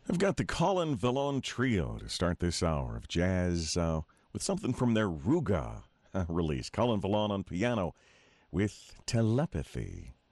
I've got the Colin Vallone Trio to start this hour of jazz with something from their Ruga release. Colin Vallone on piano with Telepathy.